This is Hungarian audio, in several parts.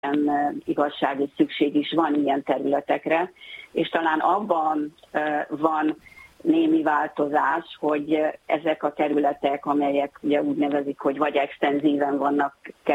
igazság és szükség is van ilyen területekre, és talán abban van némi változás, hogy ezek a területek, amelyek ugye úgy nevezik, hogy vagy extenzíven vannak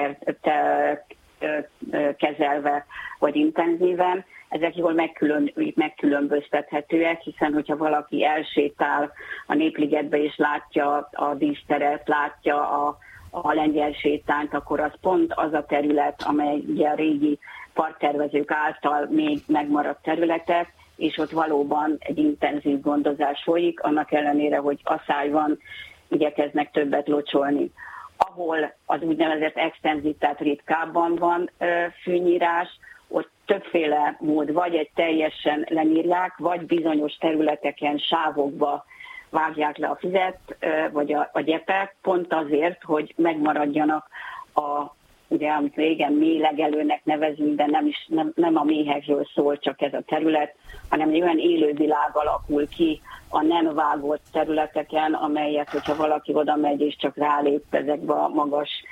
kezelve, vagy intenzíven, ezek jól megkülönböztethetőek, hiszen hogyha valaki elsétál a Népligetbe és látja a díszteret, látja a lengyel sétányt, akkor az pont az a terület, amely ugye a régi parktervezők által még megmaradt területek, és ott valóban egy intenzív gondozás folyik, annak ellenére, hogy asszály van, igyekeznek többet locsolni. Ahol az úgynevezett extenzív, tehát ritkábban van fűnyírás, ott többféle mód, vagy egy teljesen lenyírják, vagy bizonyos területeken, sávokba vágják le a fizet, vagy a gyepet, pont azért, hogy megmaradjanak ugye, amit régen méhlegelőnek nevezünk, de nem a méhekről szól csak ez a terület, hanem egy olyan élővilág alakul ki a nem vágott területeken, amelyet, hogyha valaki oda megy és csak rálép ezekbe a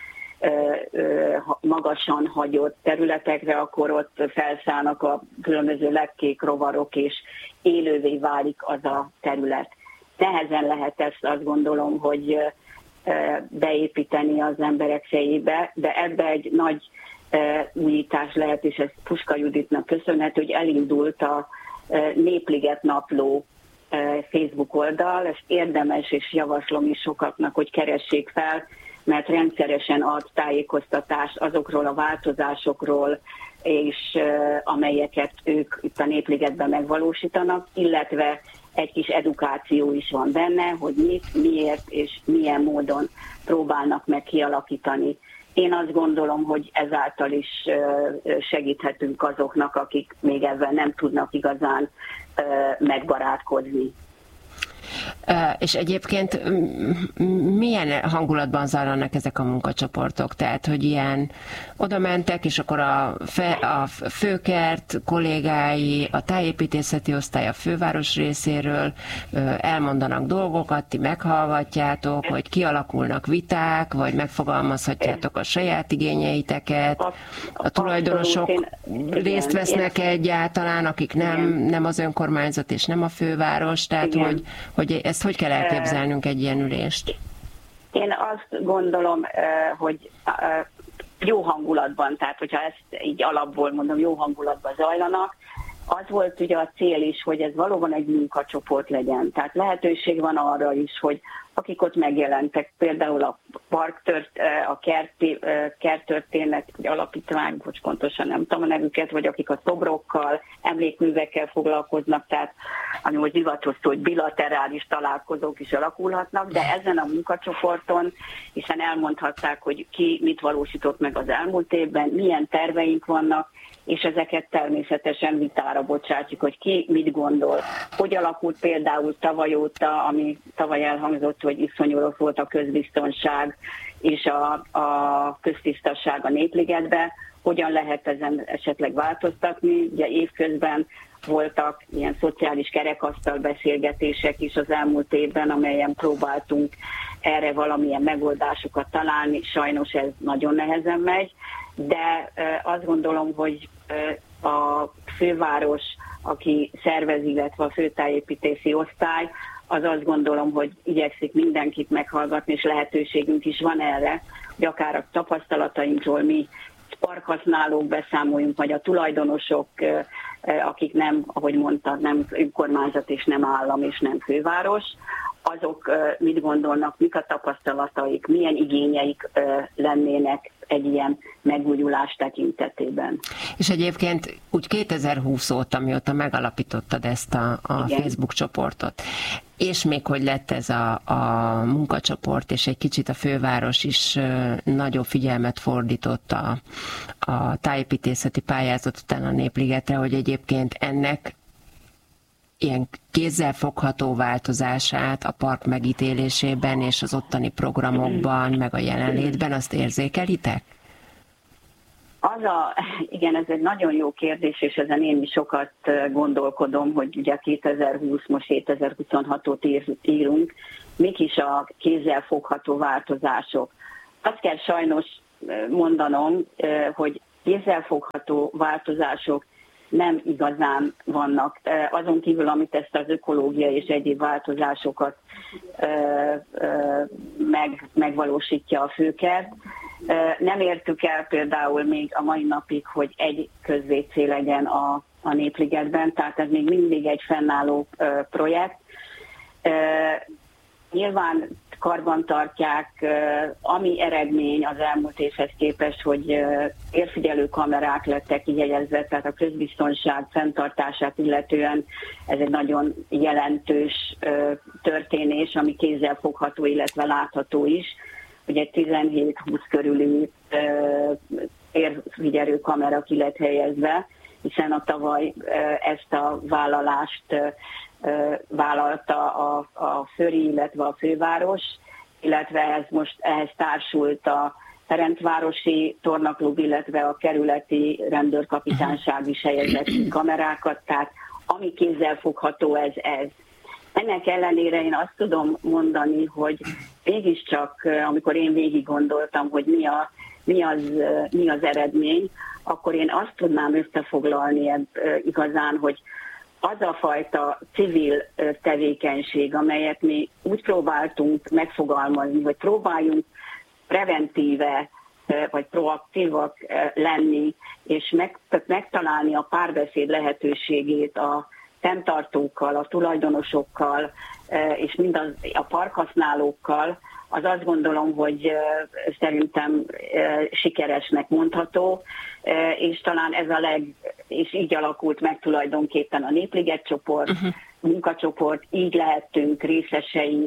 magasan hagyott területekre, akkor ott felszállnak a különböző lepkék, rovarok, és élővé válik az a terület. Nehezen lehet ezt, azt gondolom, hogy beépíteni az emberek fejébe, de ebbe egy nagy újítás lehet, és ez Puska Juditnak köszönhető, hogy elindult a Népliget Napló Facebook oldal, ezt érdemes, és javaslom is sokaknak, hogy keressék fel, mert rendszeresen ad tájékoztatást azokról a változásokról, és amelyeket ők itt a Népligetben megvalósítanak, illetve egy kis edukáció is van benne, hogy mit, miért és milyen módon próbálnak meg kialakítani. Én azt gondolom, hogy ezáltal is segíthetünk azoknak, akik még ebben nem tudnak igazán megbarátkozni. És egyébként milyen hangulatban zajlanak ezek a munkacsoportok? Tehát, hogy ilyen oda mentek, és akkor a főkert kollégái, a tájépítészeti osztály a főváros részéről elmondanak dolgokat, ti meghallgatjátok, hogy kialakulnak viták, vagy megfogalmazhatjátok a saját igényeiteket. A tulajdonosok részt vesznek egyáltalán, akik nem az önkormányzat és nem a főváros, tehát hogy ezt hogy kell elképzelnünk egy ilyen ülést? Én azt gondolom, hogy jó hangulatban, tehát hogyha ezt így alapból mondom, jó hangulatban zajlanak. Az volt ugye a cél is, hogy ez valóban egy munkacsoport legyen. Tehát lehetőség van arra is, hogy akik ott megjelentek, például a kerttörténet alapítvány, hogy pontosan nem tudom a nevüket, vagy akik a szobrokkal, emlékművekkel foglalkoznak, tehát ami most divatos, hogy bilaterális találkozók is alakulhatnak, de ezen a munkacsoporton, hiszen elmondhatták, hogy ki mit valósított meg az elmúlt évben, milyen terveink vannak, és ezeket természetesen vitára bocsátjuk, hogy ki mit gondol. Hogy alakult például tavaly óta, ami tavaly elhangzott, hogy iszonyú rossz volt a közbiztonság és a köztisztaság a Népligetbe, hogyan lehet ezen esetleg változtatni. Ugye évközben voltak ilyen szociális kerekasztal beszélgetések is az elmúlt évben, amelyen próbáltunk erre valamilyen megoldásokat találni. Sajnos ez nagyon nehezen megy, de azt gondolom, hogy a főváros, aki szervez, illetve a főtájépítési osztály, az azt gondolom, hogy igyekszik mindenkit meghallgatni, és lehetőségünk is van erre, hogy akár a tapasztalatainkról mi parkhasználók beszámoljunk, vagy a tulajdonosok, akik nem, ahogy mondtad, nem önkormányzat és nem állam és nem főváros, azok mit gondolnak, mik a tapasztalataik, milyen igényeik lennének egy ilyen megújulás tekintetében. És egyébként úgy 2020 óta, mióta megalapítottad ezt a Facebook csoportot, és még hogy lett ez a munkacsoport, és egy kicsit a főváros is nagyobb figyelmet fordított a tájépítészeti pályázat után a Népligetre, hogy egyébként ennek ilyen kézzelfogható változását a park megítélésében és az ottani programokban, meg a jelenlétben, azt érzékelitek? Igen, ez egy nagyon jó kérdés, és ezen én is sokat gondolkodom, hogy ugye 2020, most 2026-ot írunk, mik is a kézzelfogható változások. Azt kell sajnos mondanom, hogy kézzelfogható változások nem igazán vannak. Azon kívül, amit ezt az ökológia és egyéb változásokat megvalósítja a főkert. Nem értük el például még a mai napig, hogy egy közvécé legyen a Népligetben, tehát ez még mindig egy fennálló projekt. Nyilván karbantartják, ami eredmény az elmúlt évhez képest, hogy érfigyelő kamerák lettek kijegyezve, tehát a közbiztonság fenntartását illetően ez egy nagyon jelentős történés, ami kézzel fogható, illetve látható is, hogy egy 17-20 körüli érfigyelő kamera ki lett helyezve, hiszen a tavaly ezt a vállalást vállalta a Föri, illetve a főváros, illetve ehhez társult a Ferencvárosi Tornaklub, illetve a kerületi rendőrkapitányság is helyezett kamerákat, tehát ami kézzelfogható ez. Ennek ellenére én azt tudom mondani, hogy mégiscsak, amikor én végig gondoltam, hogy mi az eredmény, akkor én azt tudnám összefoglalni igazán, hogy az a fajta civil tevékenység, amelyet mi úgy próbáltunk megfogalmazni, hogy próbáljunk preventíve vagy proaktívak lenni, és megtalálni a párbeszéd lehetőségét a fenntartókkal, a tulajdonosokkal, és mindaz a parkhasználókkal, az azt gondolom, hogy szerintem sikeresnek mondható, és talán és így alakult meg tulajdonképpen a Népliget csoport, munkacsoport, így lehettünk részesei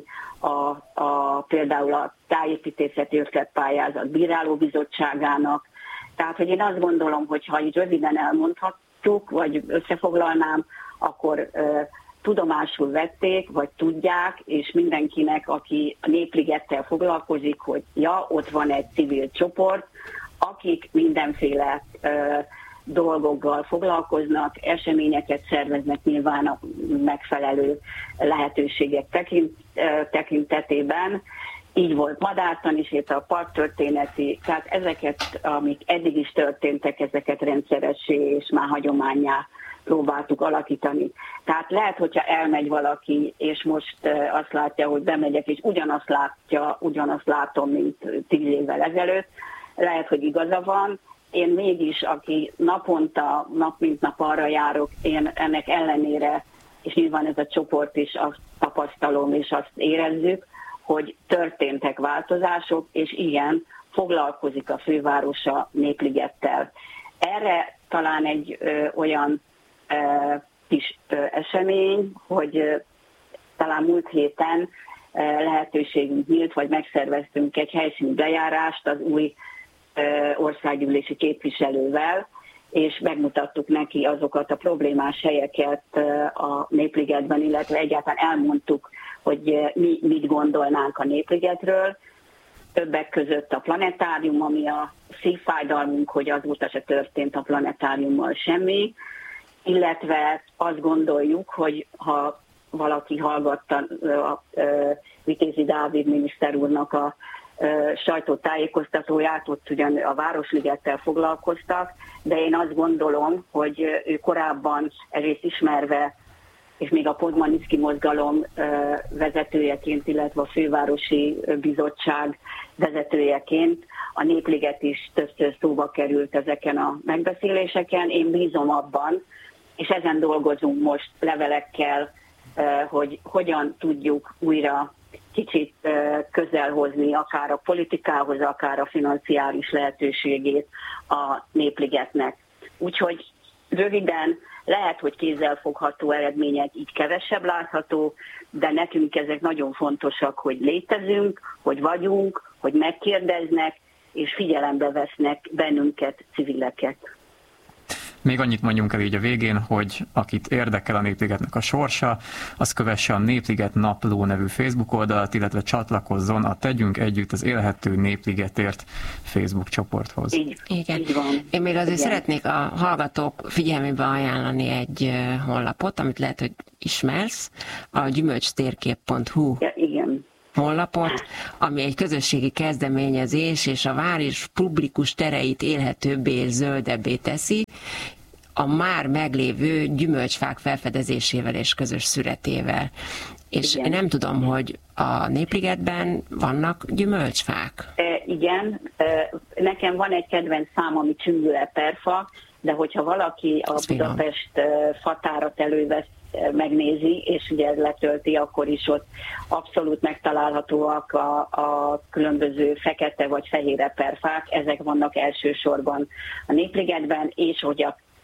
például a tájépítészeti ötletpályázat bírálóbizottságának. Tehát, hogy én azt gondolom, hogy ha így röviden elmondhatjuk, vagy összefoglalnám, akkor tudomásul vették, vagy tudják, és mindenkinek, aki a Népligettel foglalkozik, hogy ott van egy civil csoport, akik mindenféle dolgokkal foglalkoznak, eseményeket szerveznek nyilván a megfelelő lehetőségek tekintetében. Így volt Madártan is, itt a parktörténeti, tehát ezeket, amik eddig is történtek, ezeket rendszeressé és már hagyománnyá próbáltuk alakítani. Tehát lehet, hogyha elmegy valaki, és most azt látja, hogy bemegyek, és ugyanazt látom, mint 10 évvel ezelőtt, lehet, hogy igaza van. Én mégis, aki naponta, nap mint nap arra járok, én ennek ellenére, és nyilván ez a csoport is azt tapasztalom, és azt érezzük, hogy történtek változások, és igen, foglalkozik a fővárosa Népligettel. Erre talán egy olyan kis esemény, hogy talán múlt héten lehetőségünk nyílt, vagy megszerveztünk egy helyszíni bejárást az új országgyűlési képviselővel, és megmutattuk neki azokat a problémás helyeket a Népligetben, illetve egyáltalán elmondtuk, hogy mi mit gondolnánk a Népligetről. Többek között a planetárium, ami a szívfájdalmunk, hogy azóta se történt a planetáriummal semmi, illetve azt gondoljuk, hogy ha valaki hallgatta a Vitézi Dávid miniszter úrnak a sajtótájékoztatóját, ott ugyan a Városligettel foglalkoztak, de én azt gondolom, hogy ő korábban részt ismerve, és még a Podmaniszki mozgalom vezetőjeként, illetve a fővárosi bizottság vezetőjeként a Népliget is többször szóba került ezeken a megbeszéléseken. Én bízom abban, és ezen dolgozunk most levelekkel, hogy hogyan tudjuk újra kicsit közel hozni akár a politikához, akár a financiális lehetőségét a Népligetnek. Úgyhogy röviden lehet, hogy kézzelfogható eredmények így kevesebb látható, de nekünk ezek nagyon fontosak, hogy létezünk, hogy vagyunk, hogy megkérdeznek, és figyelembe vesznek bennünket, civileket. Még annyit mondjunk el így a végén, hogy akit érdekel a Népligetnek a sorsa, az kövesse a Népliget Napló nevű Facebook oldalat, illetve csatlakozzon a Tegyünk Együtt az Élhető Népligetért Facebook csoporthoz. Igen. Így van. Én még azért szeretnék a hallgatók figyelmébe ajánlani egy honlapot, amit lehet, hogy ismersz, a gyümölcstérkép.hu. Ja, igen. honlapot, ami egy közösségi kezdeményezés, és a város publikus tereit élhetőbbé és zöldebbé teszi, a már meglévő gyümölcsfák felfedezésével és közös szüretével. És igen. Én nem tudom, hogy a Népligetben vannak gyümölcsfák? Igen, nekem van egy kedvenc szám, ami csüngőeperfa, de hogyha valaki a Budapest fatárat elővesz, megnézi, és ugye letölti, akkor is ott abszolút megtalálhatóak a különböző fekete vagy fehér eperfák, ezek vannak elsősorban a Népligetben, és hogy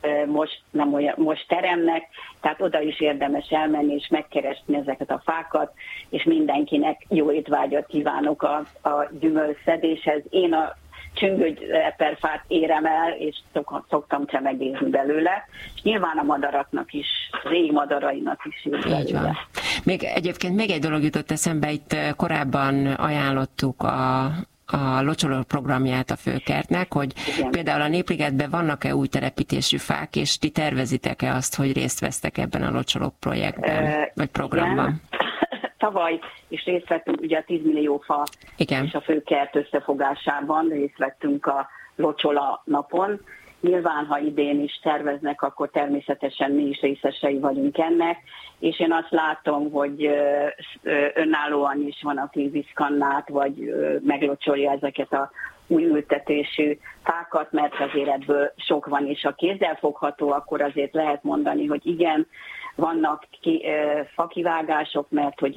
most teremnek, tehát oda is érdemes elmenni és megkeresni ezeket a fákat, és mindenkinek jó étvágyat kívánok a gyümölcsszedéshez. Én a csüngőeperfát érem el, és szoktam csemegézni belőle, és nyilván a madaraknak is, az égmadarainak is jut belőle. Egyébként még egy dolog jutott eszembe, itt korábban ajánlottuk a locsoló programját a Főkertnek, hogy igen. Például a Népligetben vannak-e új telepítésű fák, és ti tervezitek-e azt, hogy részt vesztek ebben a locsoló projektben, vagy programban? Igen. Tavaly is részt vettünk, ugye a 10 millió fa igen. és a Főkert összefogásában részt vettünk a Locsola napon. Nyilván, ha idén is terveznek, akkor természetesen mi is részesei vagyunk ennek, és én azt látom, hogy önállóan is van, aki viszkannát, vagy meglocsolja ezeket a új ültetésű fákat, mert azért ebből sok van, és a kézzelfogható, akkor azért lehet mondani, hogy igen, vannak fakivágások, mert hogy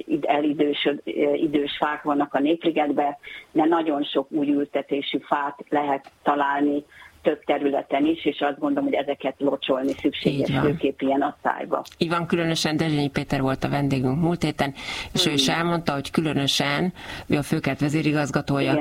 idős fák vannak a Népligetben, de nagyon sok új ültetésű fát lehet találni több területen is, és azt gondolom, hogy ezeket locsolni szükséges, főképp ilyen asszályba. Így van, különösen Dezsényi Péter volt a vendégünk múlt héten, és ő is elmondta, hogy különösen, ő a Főkert vezérigazgatója,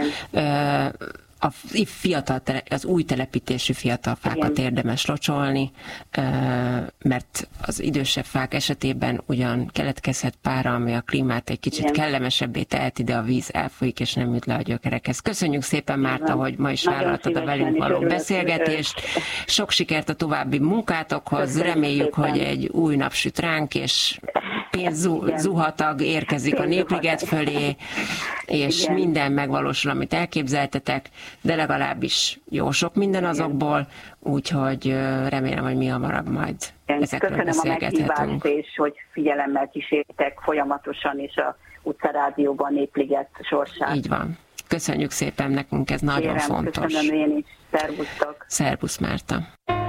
az új telepítésű fiatal fákat igen. érdemes locsolni, mert az idősebb fák esetében ugyan keletkezhet pára, ami a klímát egy kicsit igen. kellemesebbé teheti, de a víz elfolyik és nem jut le a gyökerekhez. Köszönjük szépen, Márta, hogy ma is vállaltad a velünk való beszélgetést. Sok sikert a további munkátokhoz, reméljük, hogy egy új nap süt ránk, és pénzzuhatag érkezik a Népliget fölé, és igen. minden megvalósul, amit elképzeltetek, de legalábbis jó sok minden azokból, úgyhogy remélem, hogy mi hamarabb majd ezekről beszélgethetünk. Köszönöm a meghívást, és hogy figyelemmel kísértek folyamatosan is a Utcarádióban Népliget sorsát. Így van. Köszönjük szépen, nekünk ez nagyon fontos. Köszönöm én is. Szervusztok. Szervusz, Márta.